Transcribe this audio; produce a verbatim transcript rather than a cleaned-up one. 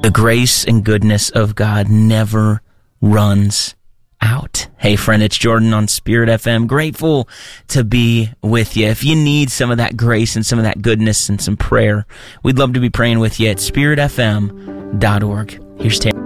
The grace and goodness of God never runs out. Hey friend, it's Jordan on Spirit F M. Grateful to be with you. If you need some of that grace and some of that goodness and some prayer, we'd love to be praying with you at spirit f m dot org. Here's Terry.